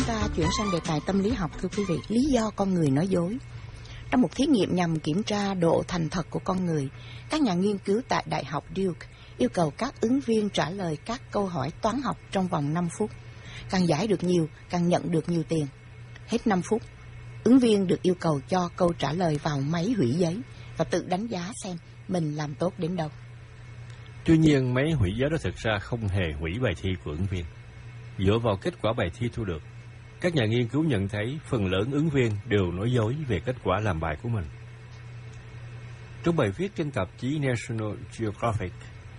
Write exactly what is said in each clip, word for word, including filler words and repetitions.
ta chuyển sang đề tài tâm lý học, thưa quý vị. Lý do con người nói dối. Trong một thí nghiệm nhằm kiểm tra độ thành thật của con người, các nhà nghiên cứu tại Đại học Duke yêu cầu các ứng viên trả lời các câu hỏi toán học trong vòng năm phút. Càng giải được nhiều, càng nhận được nhiều tiền. Hết năm phút, ứng viên được yêu cầu cho câu trả lời vào máy hủy giấy và tự đánh giá xem mình làm tốt đến đâu. Tuy nhiên, máy hủy giấy đó thực ra không hề hủy bài thi của ứng viên. Dựa vào kết quả bài thi thu được, các nhà nghiên cứu nhận thấy phần lớn ứng viên đều nói dối về kết quả làm bài của mình. Trong bài viết trên tạp chí National Geographic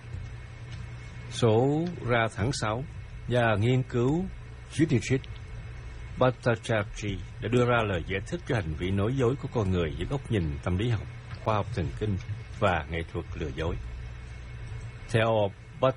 số ra tháng sáu, nhà nghiên cứu Judith Bhattacharjee đã đưa ra lời giải thích cho hành vi nói dối của con người dưới góc nhìn tâm lý học, khoa học thần kinh và nghệ thuật lừa dối. Theo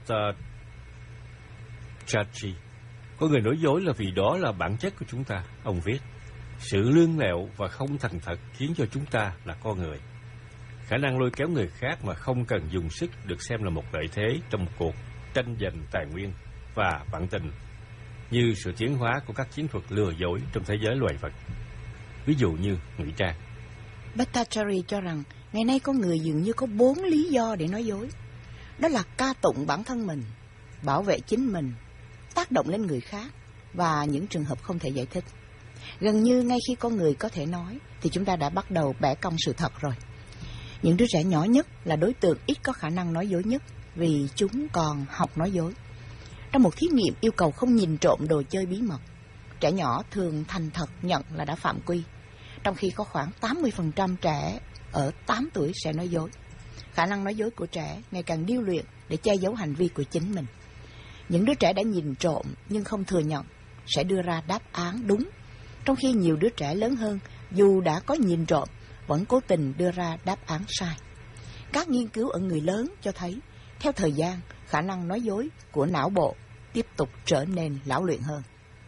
Bhattacharjee, con người nói dối là vì đó là bản chất của chúng ta. Ông viết, sự lương lẹo và không thành thật khiến cho chúng ta là con người. Khả năng lôi kéo người khác mà không cần dùng sức được xem là một lợi thế trong một cuộc tranh giành tài nguyên và bạn tình, như sự tiến hóa của các chiến thuật lừa dối trong thế giới loài vật, ví dụ như ngụy trang. Bhattacharjee cho rằng ngày nay con người dường như có bốn lý do để nói dối. Đó là ca tụng bản thân mình, bảo vệ chính mình, tác động lên người khác và những trường hợp không thể giải thích. Gần như ngay khi con người có thể nói thì chúng ta đã bắt đầu bẻ cong sự thật rồi. Những đứa trẻ nhỏ nhất là đối tượng ít có khả năng nói dối nhất vì chúng còn học nói dối. Trong một thí nghiệm yêu cầu không nhìn trộm đồ chơi bí mật, trẻ nhỏ thường thành thật nhận là đã phạm quy, trong khi có khoảng tám mươi phần trăm trẻ ở tám tuổi sẽ nói dối. Khả năng nói dối của trẻ ngày càng điêu luyện để che giấu hành vi của chính mình. Những đứa trẻ đã nhìn trộm nhưng không thừa nhận sẽ đưa ra đáp án đúng, trong khi nhiều đứa trẻ lớn hơn dù đã có nhìn trộm vẫn cố tình đưa ra đáp án sai. Các nghiên cứu ở người lớn cho thấy, theo thời gian, khả năng nói dối của não bộ tiếp tục trở nên lão luyện hơn.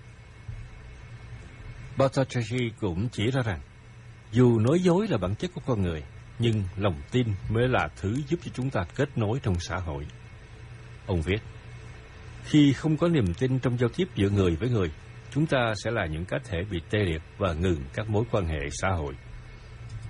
Bhattacharjee cũng chỉ ra rằng, dù nói dối là bản chất của con người, nhưng lòng tin mới là thứ giúp cho chúng ta kết nối trong xã hội. Ông viết, khi không có niềm tin trong giao tiếp giữa người với người, chúng ta sẽ là những cá thể bị tê liệt và ngừng các mối quan hệ xã hội.